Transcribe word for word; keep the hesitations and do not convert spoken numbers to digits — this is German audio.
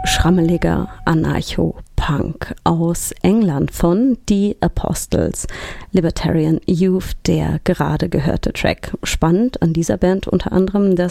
schrammeliger Anarcho-Punk aus England von The Apostles, Libertarian Youth, der gerade gehörte Track. Spannend an dieser Band unter anderem, dass